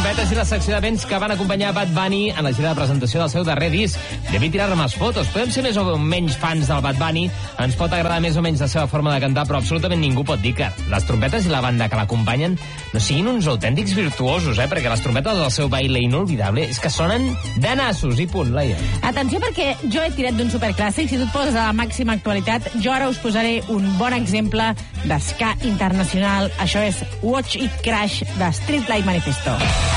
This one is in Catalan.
trompetes i la secció de vents que van acompanyar Bad Bunny en la gira de presentació del seu darrer disc. Debí tirar més fotos. Podem ser més o menys fans del Bad Bunny, ens pot agradar més o menys la seva forma de cantar, però absolutament ningú pot dir que les trompetes i la banda que l'acompanyen no siguin uns autèntics virtuosos, perquè les trompetes del seu baile inolvidable és que sonen de nassos i punt, Laia. Atenció, perquè jo he tirat d'un superclàssic. Si tu et poses a la màxima actualitat, jo ara us posaré un bon exemple d'esca internacional. Això és Watch It Crash de Streetlight Manifesto.